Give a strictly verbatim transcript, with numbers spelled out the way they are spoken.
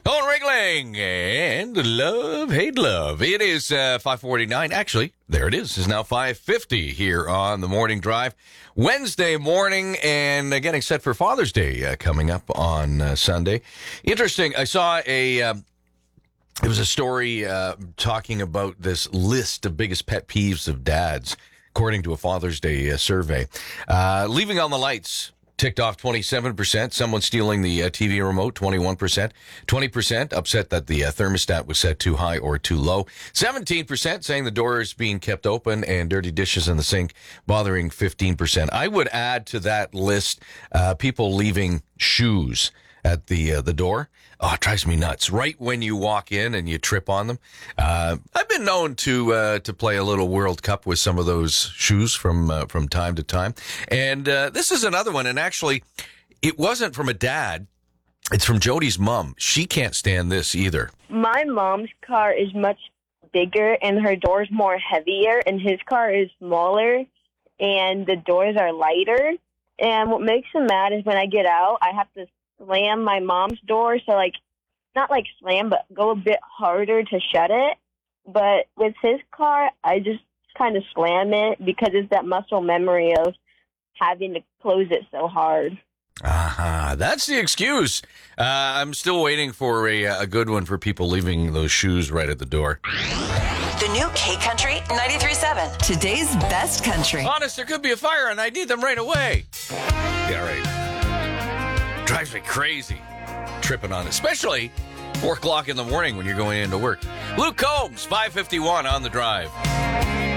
Owen Ringling and Love, Hate Love. It is uh, five forty-nine. Actually, there it is. It's now five fifty here on the Morning Drive. Wednesday morning and uh, getting set for Father's Day uh, coming up on uh, Sunday. Interesting. I saw a... Uh, it was a story uh, talking about this list of biggest pet peeves of dads, according to a Father's Day uh, survey. Uh, leaving on the lights ticked off twenty-seven percent. Someone stealing the uh, T V remote, twenty-one percent. twenty percent upset that the uh, thermostat was set too high or too low. seventeen percent saying the door is being kept open and dirty dishes in the sink, bothering fifteen percent. I would add to that list uh, people leaving shoes at the uh, the door. Oh, it drives me nuts. Right when you walk in and you trip on them. Uh, I've been known to uh, to play a little World Cup with some of those shoes from uh, from time to time. And uh, this is another one. And actually, it wasn't from a dad. It's from Jody's mom. She can't stand this either. My mom's car is much bigger and her door's more heavier, and his car is smaller and the doors are lighter. And what makes him mad is when I get out, I have to slam my mom's door, so like not like slam but go a bit harder to shut it. But with his car, I just kind of slam it because it's that muscle memory of having to close it so hard. Uh-huh. That's the excuse. uh, I'm still waiting for a, a good one for people leaving those shoes right at the door. The new K Country ninety-three point seven. Today's best country. Honest, there could be a fire and I need them right away. Yeah, right. Drives me crazy tripping on it, especially four o'clock in the morning when you're going into work. Luke Combs, five fifty-one on the drive.